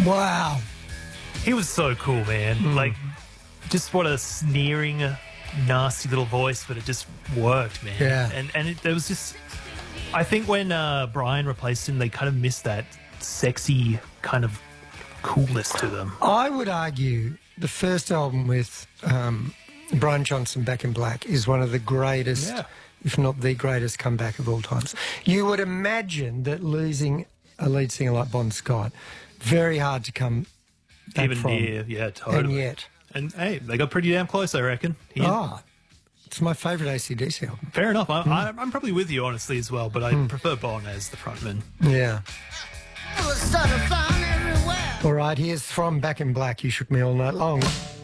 Wow. He was so cool, man. Like, just what a sneering, nasty little voice, but it just worked, man. Yeah. And there was just, I think when Brian replaced him, they kind of missed that sexy kind of coolness to them. I would argue the first album with Brian Johnson, Back in Black, is one of the greatest, if not the greatest comeback of all times. You would imagine that losing a lead singer like Bon Scott, very hard to come back Even from. near, yeah, totally. And yet. And hey, they got pretty damn close, I reckon. It's my favourite AC/DC album. Fair enough. I'm probably with you, honestly, as well, but I prefer Bon as the frontman. Yeah. All right, here's from Back in Black, You Shook Me All Night Long.